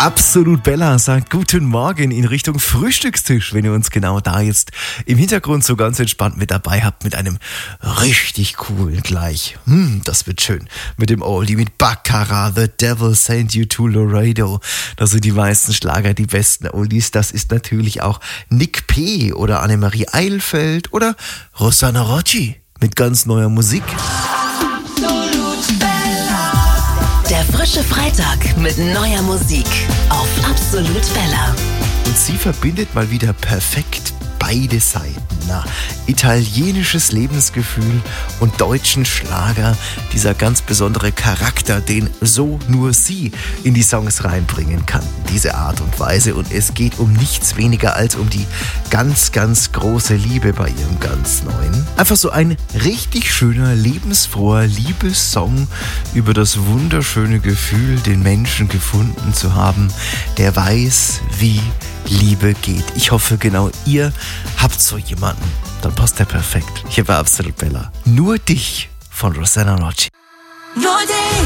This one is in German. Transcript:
Absolut Bella sagt guten Morgen in Richtung Frühstückstisch, wenn ihr uns genau da jetzt im Hintergrund so ganz entspannt mit dabei habt, mit einem richtig coolen gleich. Das wird schön. Mit dem Oldie, mit Baccarat, The Devil Sent You to Laredo. Das sind die meisten Schlager, die besten Oldies. Das ist natürlich auch Nick P. oder Annemarie Eilfeld oder Rosanna Rocci mit ganz neuer Musik. Der frische Freitag mit neuer Musik auf Absolut Bella. Und sie verbindet mal wieder perfekt beide Seiten. Italienisches Lebensgefühl und deutschen Schlager. Dieser ganz besondere Charakter, den so nur sie in die Songs reinbringen kann. Diese Art und Weise. Und es geht um nichts weniger als um die ganz, ganz große Liebe bei ihrem ganz neuen. Einfach so ein richtig schöner, lebensfroher Liebessong über das wunderschöne Gefühl, den Menschen gefunden zu haben, der weiß, wie Liebe geht. Ich hoffe, genau ihr habt so jemanden. Dann passt der perfekt. Hier bei Absolut Bella. Nur dich von Rosanna Rocci.